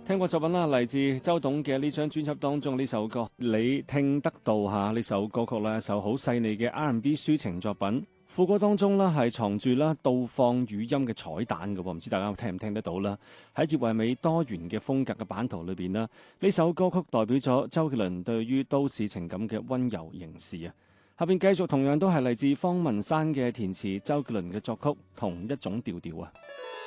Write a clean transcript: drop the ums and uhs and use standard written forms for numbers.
聽過作品啦，嚟自周董嘅呢張專輯當中呢首歌，你聽得到吓？呢首歌曲咧，一首好細膩嘅 R&B 抒情作品。副歌當中咧係藏住啦倒放語音嘅彩蛋嘅，唔知大家聽唔聽得到啦？喺葉惠美多元嘅風格嘅版圖裏邊啦，呢首歌曲代表咗周杰倫對於都市情感嘅溫柔凝視啊！下邊繼續同樣都係嚟自方文山嘅填詞，周杰倫嘅作曲，同一種調調啊！